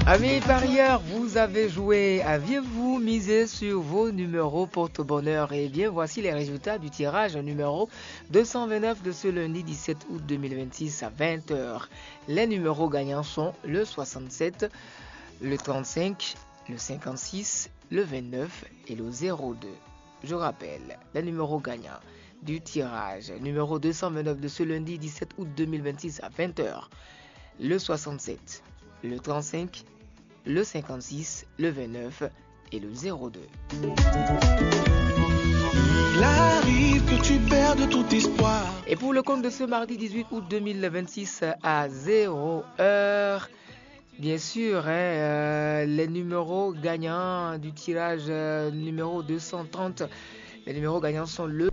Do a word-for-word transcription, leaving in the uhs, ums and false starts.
Amis parieurs, vous avez joué. Aviez-vous misé sur vos numéros porte-bonheur? Eh bien, voici les résultats du tirage numéro deux cent vingt-neuf de ce lundi dix-sept août deux mille vingt-six à vingt heures. Les numéros gagnants sont le soixante-sept, le trente-cinq, le cinquante-six, le vingt-neuf et le zéro deux. Je rappelle, les numéros gagnants du tirage numéro deux cent vingt-neuf de ce lundi dix-sept août deux mille vingt-six à vingt heures. Le soixante-sept, le trente-cinq, le cinquante-six, le vingt-neuf et le zéro deux. Il arrive que tu perdes tout espoir. Et pour le compte de ce mardi dix-huit août deux mille vingt-six à zéro heure, bien sûr, hein, euh, les numéros gagnants du tirage euh, numéro deux cent trente, les numéros gagnants sont le